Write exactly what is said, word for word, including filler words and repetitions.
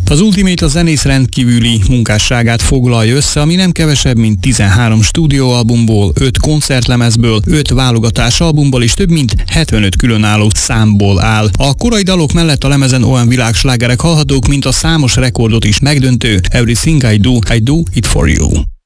Az Ultimate a zenész rendkívüli munkásságát foglalja össze, ami nem kevesebb, mint tizenhárom stúdióalbumból, öt koncertlemezből, öt válogatás albumból és több mint hetvenöt különálló számból áll. A korai dalok mellett a lemezen olyan világslágerek hallhatók, mint a számos rekordot is megdöntő Everything I Do, I Do It For You.